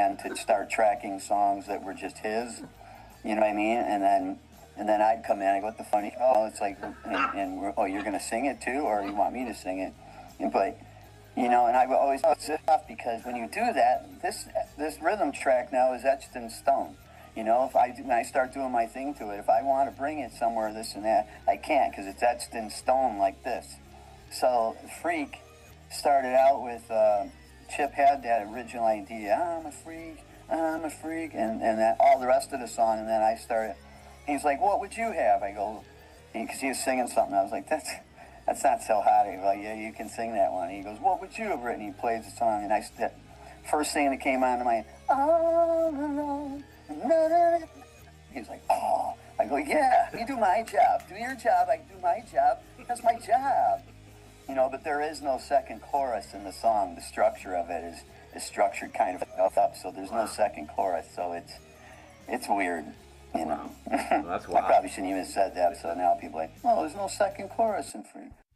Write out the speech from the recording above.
then to start tracking songs that were just his, you know what I mean? And then I'd come in, I go, what the funny? Oh, it's like, oh, you're going to sing it too, or you want me to sing it? But, you know, and I would always sit off, because when you do that, this rhythm track now is etched in stone. You know, when I start doing my thing to it, if I want to bring it somewhere, this and that, I can't, because it's etched in stone like this. So Freak started out with, Chip had that original idea, I'm a freak, and that, all the rest of the song, and then I started, he's like, what would you have? I go, because he was singing something, I was like, that's not so hot. He was like, yeah, you can sing that one. He goes, what would you have written? He plays the song, and that first thing that came onto my, all alone, he's like, oh. I go, yeah, you do my job. Do your job, I do my job. That's my job. You know, but there is no second chorus in the song. The structure of it is structured kind of up, so there's no second chorus, so it's weird. You know, Well, that's wild. I probably shouldn't even have said that, so now people are like, oh, there's no second chorus in Freak.